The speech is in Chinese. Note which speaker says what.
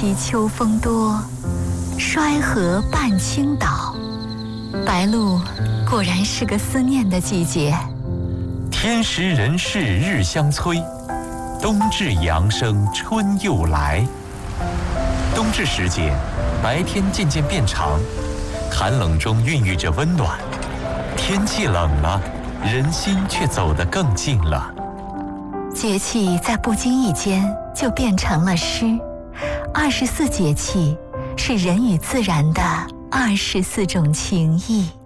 Speaker 1: 惜秋风多，衰河半倾倒。白露果然是个思念的季节。
Speaker 2: 天时人事日相催，冬至阳生春又来。冬至时节，白天渐渐变长，寒冷中孕育着温暖。天气冷了，人心却走得更近了。
Speaker 1: 节气在不经意间就变成了诗。24节气是人与自然的24种情谊。